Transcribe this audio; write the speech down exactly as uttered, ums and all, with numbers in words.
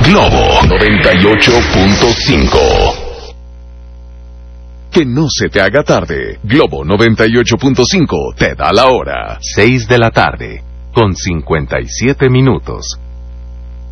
Globo noventa y ocho punto cinco. Que no se te haga tarde. Globo noventa y ocho punto cinco te da la hora. seis de la tarde, con cincuenta y siete minutos.